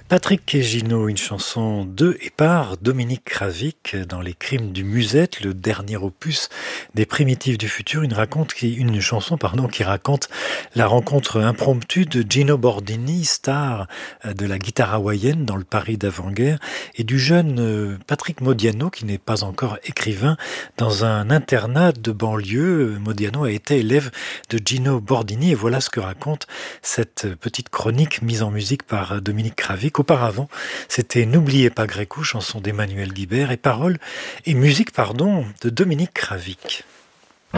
Patrick Gino, une chanson de et par Dominique Kravic dans Les Crimes du Musette, le dernier opus des Primitifs du Futur, une chanson qui raconte la rencontre impromptue de Gino Bordini, star de la guitare hawaïenne dans le Paris d'avant-guerre, et du jeune Patrick Modiano, qui n'est pas encore écrivain, dans un internat de banlieue. Modiano a été élève de Gino Bordini, et voilà ce que raconte cette petite chronique mise en musique par Dominique Kravic. Auparavant, c'était N'oubliez pas Gréco, chanson d'Emmanuel Guibert, et musique de Dominique Kravic.